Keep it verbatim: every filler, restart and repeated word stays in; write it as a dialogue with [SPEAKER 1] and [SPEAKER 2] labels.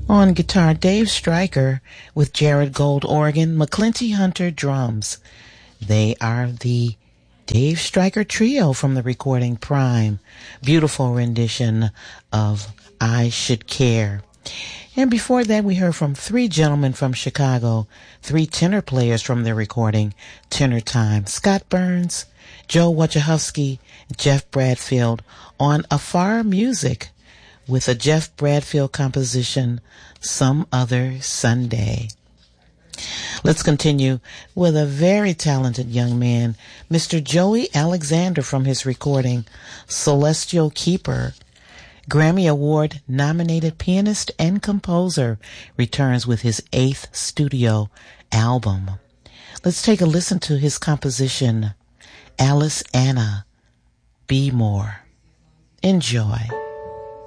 [SPEAKER 1] On guitar, Dave Stryker with Jared Gold organ, McClinty Hunter drums. They are the Dave Stryker Trio from the recording Prime. Beautiful rendition of I Should Care. And before that, we heard from three gentlemen from Chicago, three tenor players from their recording, Tenor Time. Scott Burns, Joe Wojciechowski, Jeff Bradfield on Afar Music with a Jeff Bradfield composition, Some Other Sunday. Let's continue with a very talented young man, Mister Joey Alexander, from his recording, Celestial Keeper. Grammy Award nominated pianist and composer returns with his eighth studio album. Let's take a listen to his composition, Alice Anna, Be More. Enjoy.